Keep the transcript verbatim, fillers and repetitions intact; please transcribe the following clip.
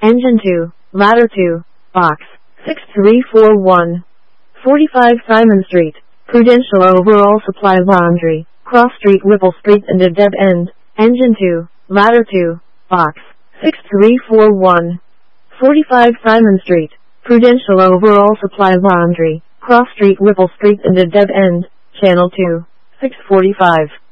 Engine two, Ladder two, Box six three four one, forty-five Simon Street, Prudential Overall Supply Laundry, Cross Street, Whipple Street and a dead end. Engine two, Ladder two, Box six three four one, forty-five Simon Street, Prudential Overall Supply Laundry, Cross Street, Whipple Street and a dead end. Channel two, six forty-five.